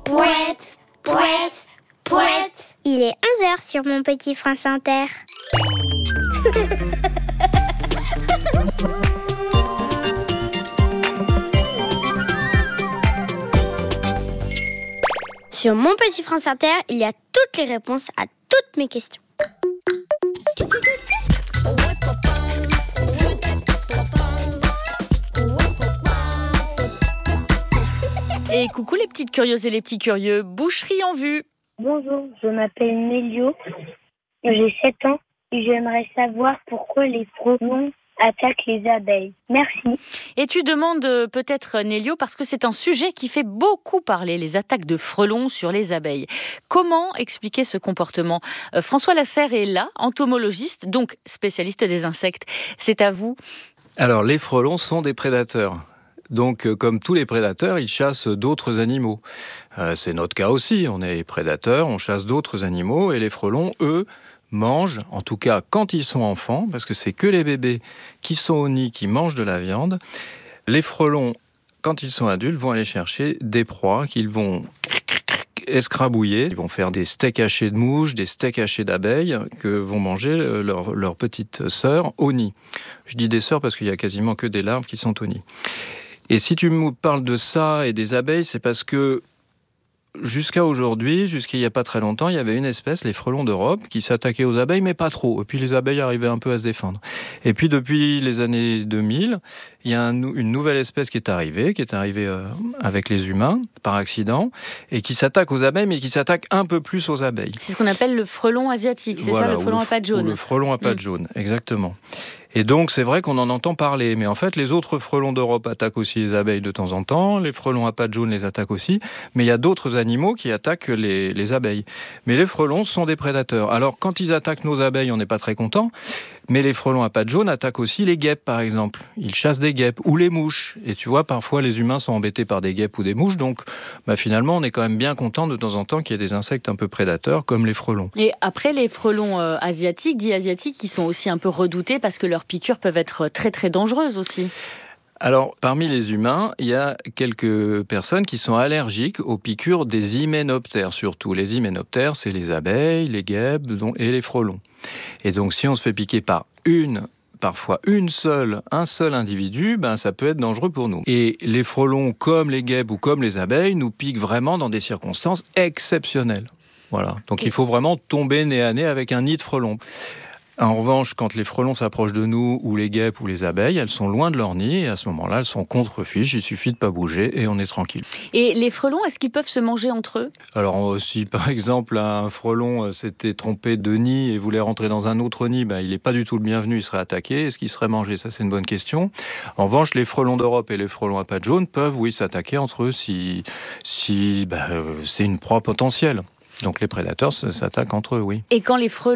Pouette, pouette, pouette. Il est 11h sur Mon Petit France Inter. Sur Mon Petit France Inter, il y a toutes les réponses à toutes mes questions. Et coucou les petites curieuses et les petits curieux, boucherie en vue. Bonjour, je m'appelle Nélio, j'ai 7 ans et j'aimerais savoir pourquoi les frelons attaquent les abeilles. Merci. Et tu demandes peut-être Nélio parce que c'est un sujet qui fait beaucoup parler, les attaques de frelons sur les abeilles. Comment expliquer ce comportement ? François Lasserre est là, entomologiste, donc spécialiste des insectes. C'est à vous. Alors les frelons sont des prédateurs. Donc, comme tous les prédateurs, ils chassent d'autres animaux. C'est notre cas aussi, on est prédateurs, on chasse d'autres animaux, et les frelons, eux, mangent, en tout cas quand ils sont enfants, parce que c'est que les bébés qui sont au nid qui mangent de la viande. Les frelons, quand ils sont adultes, vont aller chercher des proies qu'ils vont escrabouiller. Ils vont faire des steaks hachés de mouches, des steaks hachés d'abeilles que vont manger leurs petites sœurs au nid. Je dis des sœurs parce qu'il y a quasiment que des larves qui sont au nid. Et si tu me parles de ça et des abeilles, c'est parce que jusqu'à aujourd'hui, jusqu'il n'y a pas très longtemps, il y avait une espèce, les frelons d'Europe, qui s'attaquaient aux abeilles, mais pas trop. Et puis les abeilles arrivaient un peu à se défendre. Et puis depuis les années 2000, il y a une nouvelle espèce qui est arrivée avec les humains, par accident, et qui s'attaque aux abeilles, mais qui s'attaque un peu plus aux abeilles. C'est ce qu'on appelle le frelon asiatique, c'est voilà, ça, le frelon à pattes jaunes. Le frelon à pattes jaunes, exactement. Et donc, c'est vrai qu'on en entend parler. Mais en fait, les autres frelons d'Europe attaquent aussi les abeilles de temps en temps. Les frelons à pattes jaunes les attaquent aussi. Mais il y a d'autres animaux qui attaquent les abeilles. Mais les frelons sont des prédateurs. Alors, quand ils attaquent nos abeilles, on n'est pas très content. Mais les frelons à pattes jaunes attaquent aussi les guêpes, par exemple. Ils chassent des guêpes ou les mouches. Et tu vois, parfois, les humains sont embêtés par des guêpes ou des mouches. Donc, finalement, on est quand même bien content de temps en temps qu'il y ait des insectes un peu prédateurs, comme les frelons. Et après, les frelons asiatiques, dits asiatiques, ils sont aussi un peu redoutés parce que leurs piqûres peuvent être très, très dangereuses aussi. Alors, parmi les humains, il y a quelques personnes qui sont allergiques aux piqûres des hyménoptères, surtout. Les hyménoptères, c'est les abeilles, les guêpes et les frelons. Et donc, si on se fait piquer par parfois un seul individu, ça peut être dangereux pour nous. Et les frelons, comme les guêpes ou comme les abeilles, nous piquent vraiment dans des circonstances exceptionnelles. Voilà. Donc, il faut vraiment tomber nez à nez avec un nid de frelons. En revanche, quand les frelons s'approchent de nous, ou les guêpes ou les abeilles, elles sont loin de leur nid, et à ce moment-là, elles sont contre-fiches, il suffit de pas bouger, et on est tranquille. Et les frelons, est-ce qu'ils peuvent se manger entre eux ? Alors, si par exemple, un frelon s'était trompé de nid et voulait rentrer dans un autre nid, il n'est pas du tout le bienvenu, il serait attaqué. Est-ce qu'il serait mangé ? Ça, c'est une bonne question. En revanche, les frelons d'Europe et les frelons à pattes jaunes peuvent, oui, s'attaquer entre eux si c'est une proie potentielle. Donc les prédateurs s'attaquent entre eux, oui. Et quand les frelons